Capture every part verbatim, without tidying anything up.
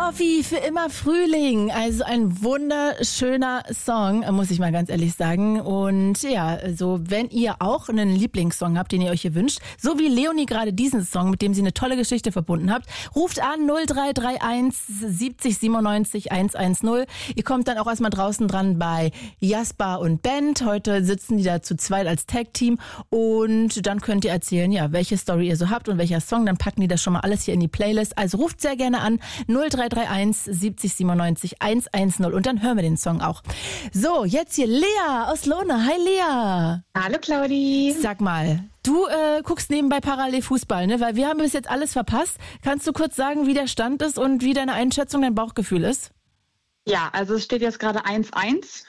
Sophie, für immer Frühling. Also ein wunderschöner Song, muss ich mal ganz ehrlich sagen. Und ja, also wenn ihr auch einen Lieblingssong habt, den ihr euch hier wünscht, so wie Leonie gerade diesen Song, mit dem sie eine tolle Geschichte verbunden habt, ruft an null drei drei eins siebzig siebenundneunzig hundertzehn. Ihr kommt dann auch erstmal draußen dran bei Jasper und Band. Heute sitzen die da zu zweit als Tag-Team und dann könnt ihr erzählen, ja, welche Story ihr so habt und welcher Song. Dann packen die das schon mal alles hier in die Playlist. Also ruft sehr gerne an null drei drei eins siebzig siebenundneunzig hundertzehn und dann hören wir den Song auch. So, jetzt hier Lea aus Lohne. Hi Lea. Hallo Claudi. Sag mal, du äh, guckst nebenbei parallel Fußball, ne? Weil wir haben bis jetzt alles verpasst. Kannst du kurz sagen, wie der Stand ist und wie deine Einschätzung, dein Bauchgefühl ist? Ja, also es steht jetzt gerade eins eins.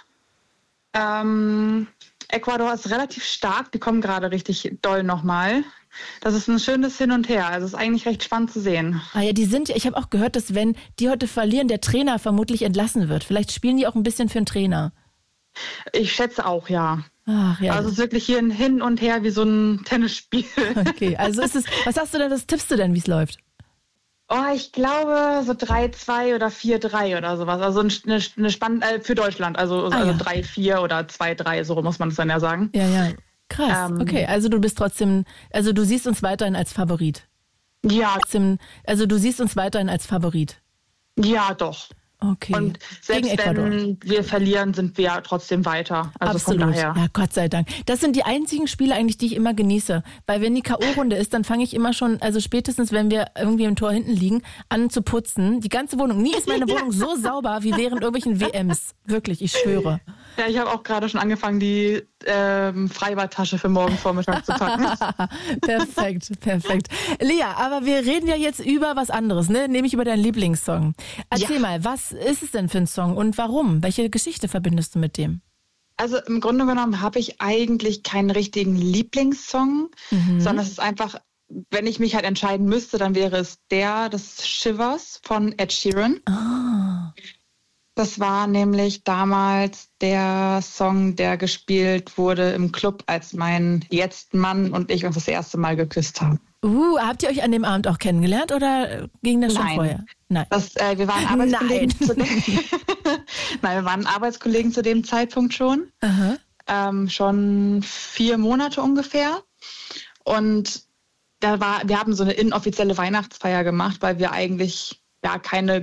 Ähm, Ecuador ist relativ stark, die kommen gerade richtig doll nochmal. Das ist ein schönes Hin und Her, also es ist eigentlich recht spannend zu sehen. Ah ja, die sind, ich habe auch gehört, dass wenn die heute verlieren, der Trainer vermutlich entlassen wird. Vielleicht spielen die auch ein bisschen für einen Trainer. Ich schätze auch, ja. Ach, ja. Also es ist wirklich hier ein Hin und Her wie so ein Tennisspiel. Okay, also ist es, was hast du denn, was tippst du denn, wie es läuft? Oh, ich glaube so drei zwei oder vier drei oder sowas. Also eine, eine spannende, äh, für Deutschland, also, Ah, also ja. drei vier oder zwei drei, so muss man es dann ja sagen. Ja, ja. Krass, Ähm, okay, also du bist trotzdem, also du siehst uns weiterhin als Favorit. Ja, Trotzdem, also du siehst uns weiterhin als Favorit. ja, doch. Okay. Und Gegen selbst Ecuador. wenn wir verlieren, sind wir ja trotzdem weiter. Also Absolut. von daher. Ja, Gott sei Dank. Das sind die einzigen Spiele eigentlich, die ich immer genieße. Weil wenn die K O-Runde ist, dann fange ich immer schon, also spätestens, wenn wir irgendwie im Tor hinten liegen, an zu putzen. Die ganze Wohnung. Nie ist meine Wohnung so sauber wie während irgendwelchen W Ms. Wirklich, ich schwöre. Ja, ich habe auch gerade schon angefangen, die ähm, Freibadtasche für morgen Vormittag zu packen. Perfekt, perfekt. Lea, aber wir reden ja jetzt über was anderes, ne? Nämlich über deinen Lieblingssong. Erzähl Ja. mal, was ist es denn für ein Song und warum? Welche Geschichte verbindest du mit dem? Also im Grunde genommen habe ich eigentlich keinen richtigen Lieblingssong, Mhm. sondern es ist einfach, wenn ich mich halt entscheiden müsste, dann wäre es der des Shivers von Ed Sheeran. Ah. Das war nämlich damals der Song, der gespielt wurde im Club, als mein jetzt Mann und ich uns das erste Mal geküsst haben. Uh, habt ihr euch an dem Abend auch kennengelernt oder ging das schon Nein. vorher? Nein. Das, äh, wir waren Arbeitskollegen. Nein. Zu dem Nein, wir waren Arbeitskollegen zu dem Zeitpunkt schon. Aha. Ähm, schon vier Monate ungefähr. Und da war, wir haben so eine inoffizielle Weihnachtsfeier gemacht, weil wir eigentlich ja keine